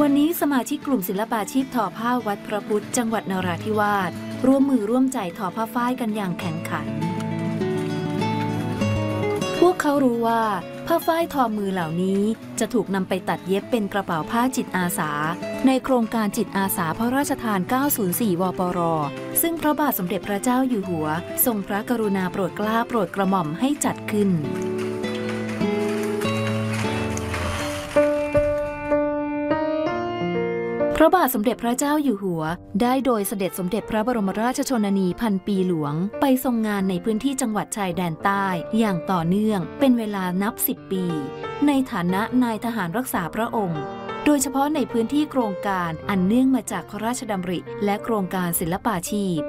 วันนี้สมาชิกกลุ่มศิลปาชีพทอผ้าวัดพระพุทธจังหวัดนราธิวาสร่วมมือร่วมใจทอผ้าฝ้ายกันอย่างแข็งขันพวกเขารู้ว่าผ้าฝ้ายทอมือเหล่านี้จะถูกนำไปตัดเย็บเป็นกระเป๋าผ้าจิตอาสาในโครงการจิตอาสาพระราชทาน 904 วปร.ซึ่งพระบาทสมเด็จพระเจ้าอยู่หัวทรงพระกรุณาโปรดเกล้าโปรดกระหม่อมให้จัดขึ้นพระบาทสมเด็จพระเจ้าอยู่หัวได้โดยเสด็จสมเด็จพระบรมราชชนนีพันปีหลวงไปทรงงานในพื้นที่จังหวัดชายแดนใต้อย่างต่อเนื่องเป็นเวลานับ10 ปีในฐานะนายทหารรักษาพระองค์โดยเฉพาะในพื้นที่โครงการอันเนื่องมาจากพระราชดำริและโครงการศิลปาชีพ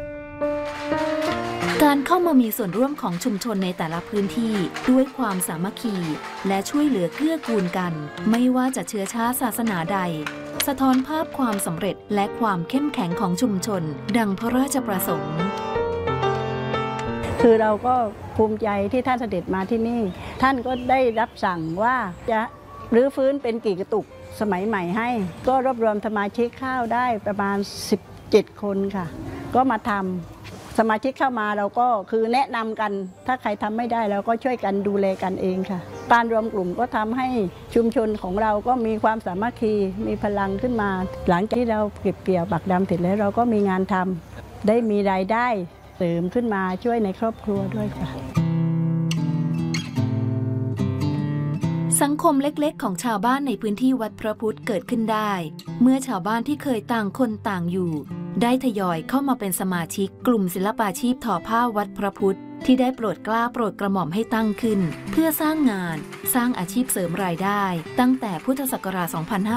การเข้ามามีส่วนร่วมของชุมชนในแต่ละพื้นที่ด้วยความสามัคคีและช่วยเหลือเกื้อกูลกันไม่ว่าจะเชื้อชาติศาสนาใดสะท้อนภาพความสำเร็จและความเข้มแข็งของชุมชนดังพระราชประสงค์คือเราก็ภูมิใจที่ท่านเสด็จมาที่นี่ท่านก็ได้รับสั่งว่าจะรื้อฟื้นเป็นกี่กระตุกสมัยใหม่ให้ก็รวบรวมสมาชิกเข้าได้ประมาณ17 คนค่ะก็มาทำสมาชิกเข้ามาเราก็คือแนะนำกันถ้าใครทำไม่ได้เราก็ช่วยกันดูแลกันเองค่ะการรวมกลุ่มก็ทำให้ชุมชนของเราก็มีความสามัคคีมีพลังขึ้นมาหลังจากที่เราเก็บเกี่ยวปักดำเสร็จแล้วเราก็มีงานทำได้มีรายได้เสริมขึ้นมาช่วยในครอบครัวด้วยค่ะสังคมเล็กๆของชาวบ้านในพื้นที่วัดพระพุทธเกิดขึ้นได้เมื่อชาวบ้านที่เคยต่างคนต่างอยู่ได้ทยอยเข้ามาเป็นสมาชิกกลุ่มศิลปาชีพทอผ้าวัดพระพุทธที่ได้โปรดเกล้าโปรดกระหม่อมให้ตั้งขึ้นเพื่อสร้างงานสร้างอาชีพเสริมรายได้ตั้งแต่พุทธศักราช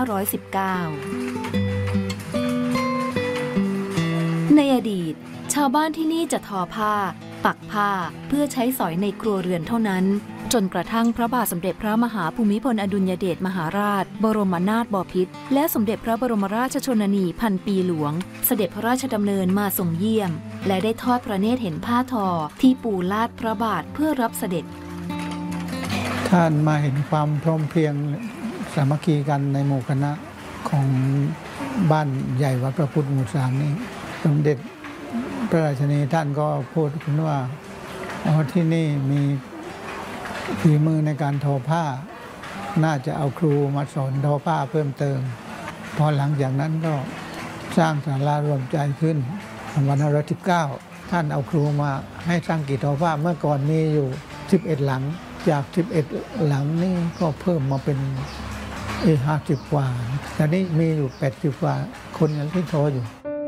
2519 ในอดีตชาวบ้านที่นี่จะทอผ้าปักผ้าเพื่อใช้สอยในครัวเรือนเท่านั้นจนกระทั่งพระบาทสมเด็จพระมหาภูมิพลอดุลยเดชมหาราชบรมนาถบพิตรและสมเด็จพระบรมราชชนนีพันปีหลวงเสด็จพระราชดำเนินมาทรงเยี่ยมและได้ทอดพระเนตรเห็นผ้าทอที่ปูลาดพระบาทเพื่อรับเสด็จท่านมาเห็นความพร้อมเพรียงสามัคคีกันในหมู่คณะของบ้านใหญ่วัดพระพุทธหมู่3นี้สมเด็จพระราชินีท่านก็พูดขึ้นว่าที่นี่มีฝีมือในการทอผ้าน่าจะเอาครูมาสอนทอผ้าเพิ่มเติมพอหลังจากนั้นก็สร้างศาลารวมใจขึ้น2519ท่านเอาครูมาให้สร้างกี่ทอผ้าเมื่อก่อนมีอยู่11หลังจาก11หลังนี่ก็เพิ่มมาเป็น50 กว่าแต่นี้มีอยู่80 กว่าคนที่ทออยู่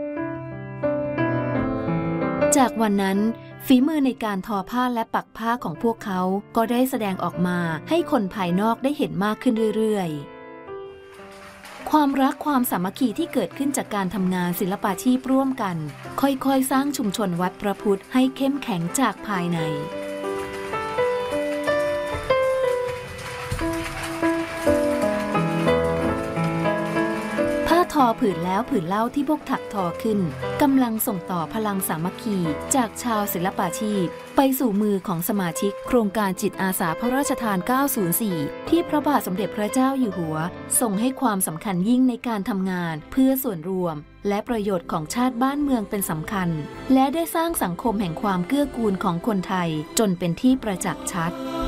จากวันนั้นฝีมือในการทอผ้าและปักผ้าของพวกเขาก็ได้แสดงออกมาให้คนภายนอกได้เห็นมากขึ้นเรื่อยๆความรักความสามัคคีที่เกิดขึ้นจากการทำงานศิลปาชีพร่วมกันค่อยๆสร้างชุมชนวัดพระพุทธให้เข้มแข็งจากภายในทอผืนแล้วผืนเล่าที่พวกถักทอขึ้นกำลังส่งต่อพลังสามัคคีจากชาวศิลปาชีพไปสู่มือของสมาชิกโครงการจิตอาสาพระราชทาน 904 ที่พระบาทสมเด็จพระเจ้าอยู่หัวทรงให้ความสำคัญยิ่งในการทำงานเพื่อส่วนรวมและประโยชน์ของชาติบ้านเมืองเป็นสำคัญและได้สร้างสังคมแห่งความเกื้อกูลของคนไทยจนเป็นที่ประจักษ์ชัด